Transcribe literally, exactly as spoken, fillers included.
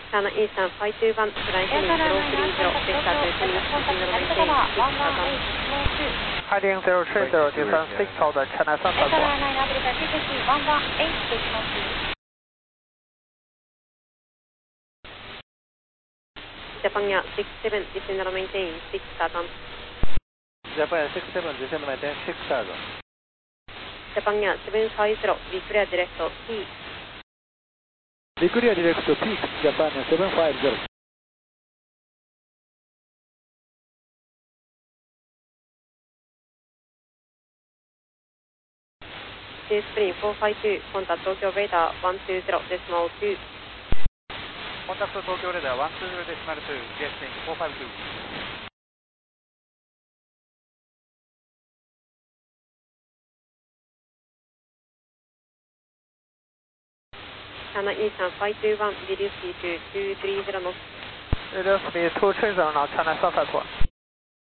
China Eastern five two one, flying zero three zero, vector to finish, descend runway ten, six thousand. Heading zero three zero, descend six thousand, China Southwest one. Japan Air six seven, descend runway ten, six thousand. Japan Air six seven, descend runway ten, six thousand. Japan Air seven five zero, declare direct P. Declare direct peak, Japan Air seven five zero. Spring four five two, contact Tokyo radar one two zero decimal two. Contact Tokyo radar one two zero decimal two, Spring four five two. China Eastern five two one, reduce speed to two three zero knots. Reduce speed two three zero knots, China Southwest one.